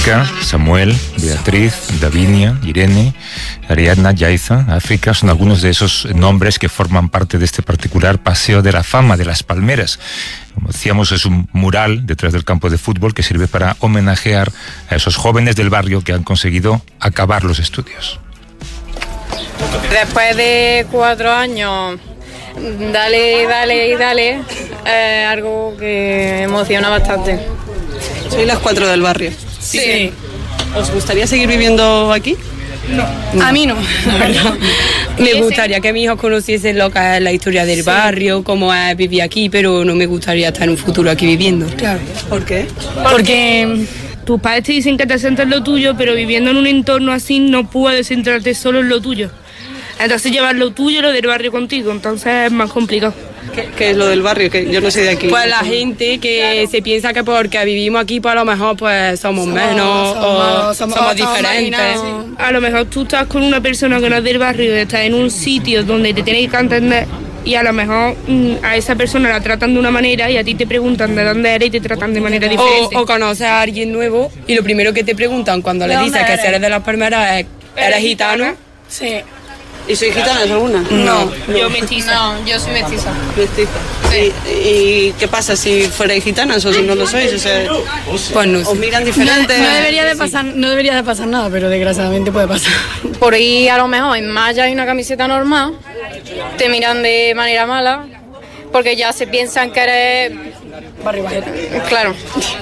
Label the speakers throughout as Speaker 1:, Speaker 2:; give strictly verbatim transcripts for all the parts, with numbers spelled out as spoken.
Speaker 1: Mónica, Samuel, Beatriz, Davinia, Irene, Ariadna, Yaiza, África son algunos de esos nombres que forman parte de este particular Paseo de la Fama de las Palmeras. Como decíamos, es un mural detrás del campo de fútbol que sirve para homenajear a esos jóvenes del barrio que han conseguido acabar los estudios.
Speaker 2: Después de cuatro años, dale, dale y dale, es eh, algo que emociona bastante.
Speaker 3: Soy las cuatro del barrio.
Speaker 2: Sí. sí.
Speaker 3: ¿Os gustaría seguir viviendo aquí?
Speaker 2: No. no. A mí no, la verdad.
Speaker 4: Me gustaría que mis hijos conociesen lo que es la historia del sí. barrio, cómo es vivir aquí, pero no me gustaría estar en un futuro aquí viviendo.
Speaker 3: Claro. ¿Por qué?
Speaker 5: Porque tus padres te dicen que te centres en lo tuyo, pero viviendo en un entorno así no puedes centrarte solo en lo tuyo. Entonces llevar lo tuyo y lo del barrio contigo, entonces es más complicado.
Speaker 3: ¿Qué, qué es lo del barrio? Que yo no soy de aquí.
Speaker 4: Pues la gente que se piensa que porque vivimos aquí, pues a lo mejor pues somos, somos menos somos, o somos, somos diferentes.
Speaker 5: A lo mejor tú estás con una persona que no es del barrio, estás en un sitio donde te tienes que entender y a lo mejor a esa persona la tratan de una manera y a ti te preguntan de dónde eres y te tratan de manera diferente.
Speaker 4: O, o conoces a alguien nuevo y lo primero que te preguntan cuando le dices que si eres de las Palmeras es ¿eres gitano?
Speaker 2: Sí.
Speaker 3: ¿Y soy gitana alguna?
Speaker 2: No,
Speaker 5: no, yo mestiza.
Speaker 2: No, yo soy mestiza.
Speaker 3: Mestiza. Sí. ¿Y, ¿Y qué pasa si fuerais gitanas o si no lo sois? O sea,
Speaker 4: pues no sé.
Speaker 3: ¿os miran diferente?
Speaker 2: No, no debería de pasar, no debería de pasar nada, pero desgraciadamente puede pasar. Por ahí a lo mejor en malla y una camiseta normal te miran de manera mala porque ya se piensan que eres barrio bajero. Claro.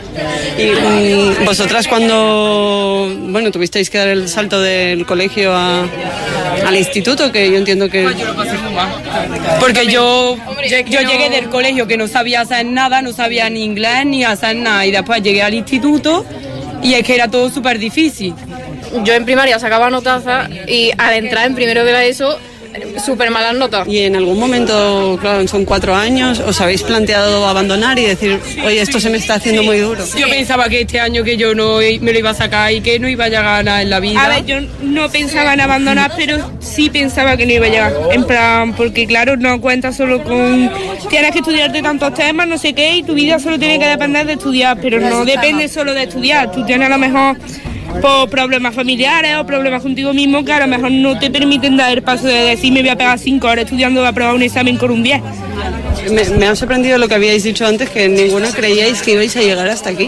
Speaker 3: Y um, vosotras cuando, bueno, tuvisteis que dar el salto del colegio a, al instituto, que yo entiendo que...
Speaker 4: Pues yo lo pasé muy mal. Porque yo, yo, yo llegué del colegio que no sabía hacer nada, no sabía ni inglés ni hacer nada, y después llegué al instituto y es que era todo súper difícil.
Speaker 2: Yo en primaria sacaba notaza y al entrar en primero de la ESO súper malas notas.
Speaker 3: Y en algún momento, claro, son cuatro años, ¿os habéis planteado abandonar y decir, oye, esto se me está haciendo muy duro?
Speaker 4: Yo pensaba que este año que yo no me lo iba a sacar y que no iba a llegar a nada en la vida.
Speaker 5: A ver, yo no pensaba en abandonar, pero sí pensaba que no iba a llegar. En plan, porque claro, no cuentas solo con... Tienes que estudiarte tantos temas, no sé qué, y tu vida solo tiene que depender de estudiar, pero no depende solo de estudiar. Tú tienes a lo mejor... por problemas familiares o problemas contigo mismo que a lo mejor no te permiten dar el paso de decir me voy a pegar cinco horas estudiando para aprobar un examen con un diez.
Speaker 3: Me, me ha sorprendido lo que habíais dicho antes, que ninguno creíais que ibais a llegar hasta aquí.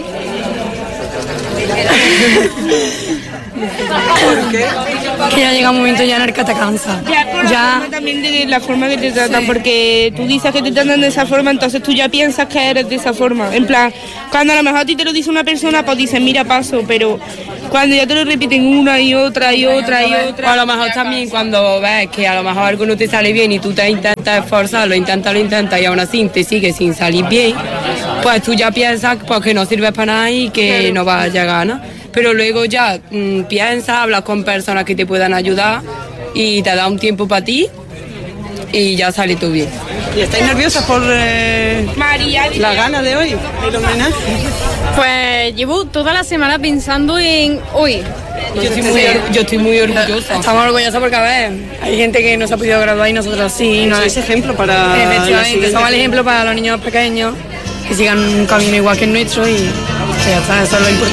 Speaker 3: ¿Por qué?
Speaker 2: Que ya llega un momento ya en el que te cansa.
Speaker 5: Ya, por
Speaker 2: ya.
Speaker 5: La también de la forma que te tratan, sí. Porque tú dices que te tratan de esa forma, entonces tú ya piensas que eres de esa forma. En plan, cuando a lo mejor a ti te lo dice una persona, pues dices, mira, paso, pero cuando ya te lo repiten una y otra y otra y otra...
Speaker 4: O a lo mejor también cuando ves que a lo mejor algo no te sale bien y tú te intentas esforzar, lo intentas, lo intentas y aún así te sigue sin salir bien, pues tú ya piensas pues, que no sirves para nada y que claro. No vas a llegar, ¿no? Pero luego ya mmm, piensas, hablas con personas que te puedan ayudar y te da un tiempo para ti y ya sale todo bien.
Speaker 3: ¿Y estáis nerviosas por eh,
Speaker 5: María,
Speaker 3: la gana de hoy, el homenaje?
Speaker 2: Pues llevo toda la semana pensando en hoy.
Speaker 4: Yo estoy muy, yo estoy muy orgullosa.
Speaker 2: Estamos orgullosas porque, a ver, hay gente que no se ha podido graduar y nosotros sí.
Speaker 3: No es ejemplo para...
Speaker 2: Efectivamente, somos el ejemplo para los niños pequeños que sigan un camino igual que el nuestro y que ya está, eso es lo importante.